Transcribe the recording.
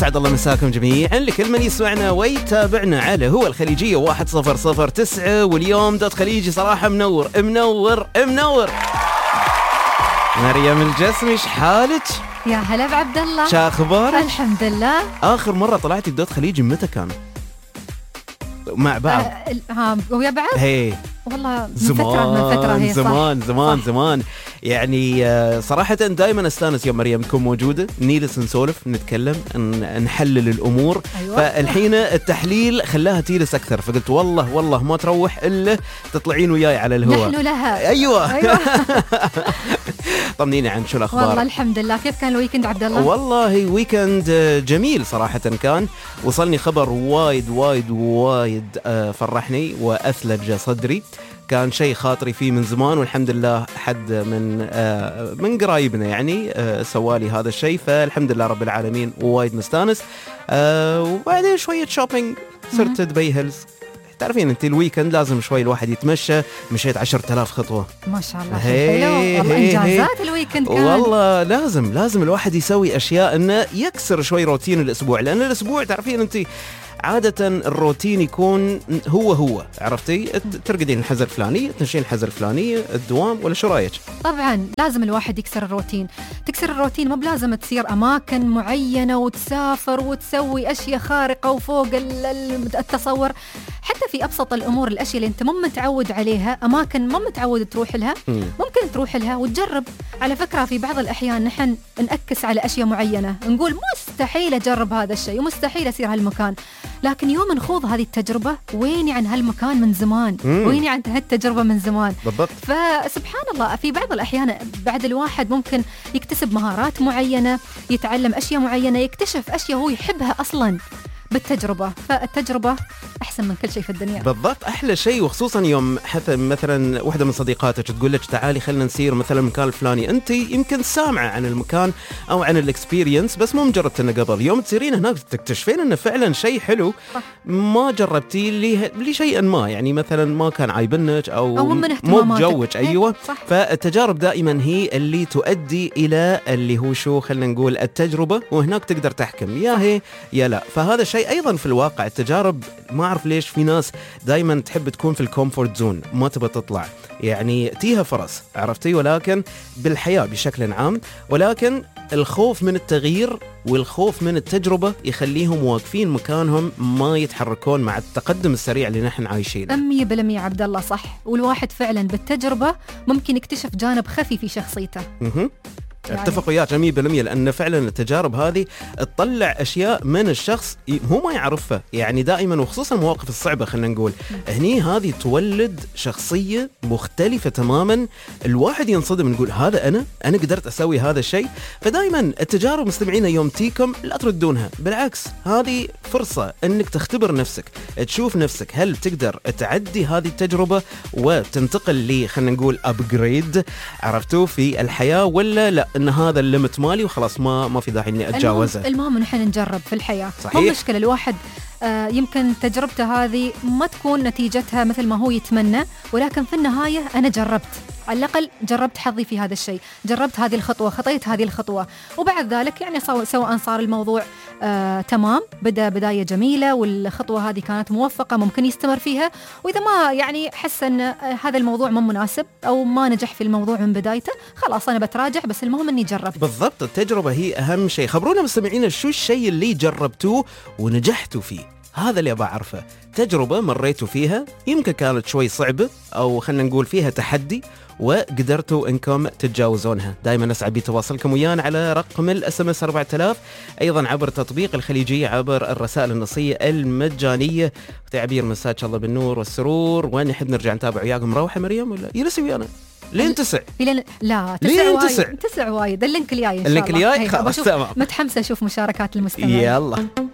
سعد الله مساكم جميعا لكل من يسمعنا ويتابعنا على هو الخليجية 1009. واليوم دوت خليجي صراحة منور منور منور. مريم الجسمي حالك؟ يا هلا بعبد الله، شو اخبارك؟ الحمد لله. اخر مرة طلعتي بدوت خليجي متى كان؟ مع بعض؟ ويا بعض؟ هي والله من زمان فترة هي زمان يعني صراحة دائما استانس يوم مريم تكون موجودة، نجلس نسولف نتكلم نحلل الأمور. أيوة. فالحين التحليل خلاها تجلس أكثر، فقلت والله ما تروح إلا تطلعين وياي على الهواء. نحن لها. أيوة. طمنيني عن شو الأخبار؟ والله الحمد لله. كيف كان الويكند عبد الله؟ والله ويكند جميل صراحة كان. وصلني خبر وايد فرحني وأثلج صدري. كان شيء خاطري فيه من زمان، والحمد لله حد من قرايبنا يعني سوالي هذا الشيء، فالحمد لله رب العالمين وايد مستانس. وبعدين شوية شوبينج، صرت دبي هيلز. تعرفين انت الويكند لازم شوي الواحد يتمشى، مشيت 10,000 خطوة ما شاء الله. حلو والله، انجازات الويكند كان. والله لازم الواحد يسوي اشياء انه يكسر شوي روتين الاسبوع، لان الاسبوع تعرفين انت عادة الروتين يكون هو عرفتي، ترقدين الحزة الفلانية، تنشين الحزة الفلانية، الدوام، ولا شو رايك؟ طبعا لازم الواحد يكسر الروتين. تكسر الروتين مو بلازم تصير أماكن معينة وتسافر وتسوي أشياء خارقة وفوق التصور. حتى في أبسط الأمور، الأشياء اللي أنت مو متعود عليها، أماكن مو متعود تروح لها، ممكن تروح لها وتجرب. على فكرة في بعض الأحيان نحن نأكس على أشياء معينة، نقول مستحيل أجرب هذا الشيء ومستحيل أسير هالمكان، لكن يوم نخوض هذه التجربة ويني عن هالمكان من زمان، ويني عن هالتجربة من زمان. بالضبط. فسبحان الله في بعض الأحيان بعد الواحد ممكن يكتسب مهارات معينة، يتعلم أشياء معينة، يكتشف أشياء هو يحبها أصلاً بالتجربة. فالتجربة أحسن من كل شيء في الدنيا. بالضبط، أحلى شيء. وخصوصا يوم حتى مثلا واحدة من صديقاتك تقول لك تعالي خلنا نسير مثلا المكان الفلاني، أنت يمكن سامعة عن المكان أو عن الإكسبيرينس بس مو مجرد إنه قبل يوم تسيرين هناك تكتشفين إنه فعلا شيء حلو ما جربتي لشيء ما، يعني مثلا ما كان عايبنك أو مو بجوك. أيوة. فالتجارب دائما هي اللي تؤدي إلى اللي هو شو خلنا نقول التجربة، وهناك تقدر تحكم يا هي يا لا. فهذا شيء أيضا في الواقع. التجارب ما أعرف ليش في ناس دايما تحب تكون في الكومفورت زون، ما تبى تطلع، يعني تيها فرص عرفتي، ولكن بالحياة بشكل عام. ولكن الخوف من التغيير والخوف من التجربة يخليهم واقفين مكانهم، ما يتحركون مع التقدم السريع اللي نحن عايشينه. 100% عبد الله صح. والواحد فعلا بالتجربة ممكن يكتشف جانب خفي في شخصيته. اتفق وياك 100%، لأن فعلا التجارب هذه تطلع أشياء من الشخص هو ما يعرفها، يعني دائما وخصوصا المواقف الصعبة خلينا نقول هني هذه تولد شخصية مختلفة تماما. الواحد ينصدم يقول هذا أنا قدرت أسوي هذا الشيء. فدائما التجارب مستمعين يوم تيكم لا تردونها، بالعكس هذه فرصة أنك تختبر نفسك، تشوف نفسك هل تقدر تعدي هذه التجربة وتنتقل لي خلينا نقول أبجريد عرفتوا في الحياة، ولا لا ان هذا الليمت مالي وخلاص ما في داعي اني اتجاوزه. المهم نحن نجرب في الحياة. صحيح. مو مشكلة الواحد يمكن تجربته هذه ما تكون نتيجتها مثل ما هو يتمنى، ولكن في النهاية أنا جربت، على الأقل جربت حظي في هذا الشيء، جربت هذه الخطوة، خطيت هذه الخطوة، وبعد ذلك يعني سواء صار الموضوع تمام، بداية جميلة والخطوة هذه كانت موفقة ممكن يستمر فيها، وإذا ما يعني حس أن هذا الموضوع ما مناسب أو ما نجح في الموضوع من بدايته، خلاص أنا بتراجع، بس المهم أني جربت. بالضبط، التجربة هي أهم شيء. خبرونا مستمعينا شو الشيء اللي جربتوه ونجحتوا فيه، هذا اللي بعرفه. تجربة مريتوا فيها يمكن كانت شوي صعبة أو خلنا نقول فيها تحدي وقدرتوا انكم تتجاوزونها. دائما اسعد بتواصلكم ويانا على رقم الSMS 4000، ايضا عبر تطبيق الخليجية، عبر الرسائل النصية المجانية. تعبير مساك الله بالنور والسرور. ونحب نرجع نتابع وياكم. روحة مريم ولا يرسي ويانا لين تسع؟ لا تسع وايد. اللينك الجاي ان شاء الله. اللينك الجاي خلاص تمام. متحمسة اشوف مشاركات المستمعين. يلا.